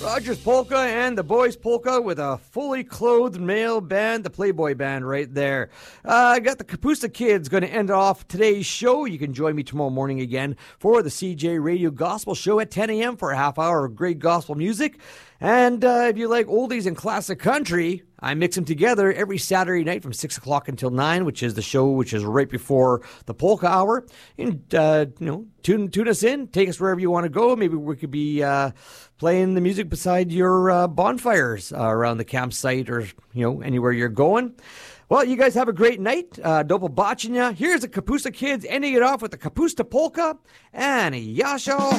Rogers Polka and the Boys Polka with a fully clothed male band, the Playboy Band right there. I got the Kapusta Kids going to end off today's show. You can join me tomorrow morning again for the CJ Radio Gospel Show at 10 a.m. for a half hour of great gospel music. And if you like oldies and classic country, I mix them together every Saturday night from 6 o'clock until 9, which is the show which is right before the polka hour. And, tune us in. Take us wherever you want to go. Maybe we could be playing the music beside your bonfires around the campsite or, anywhere you're going. Well, you guys have a great night. Dopo bacina. Here's the Kapusta Kids ending it off with the Kapusta Polka and Yasho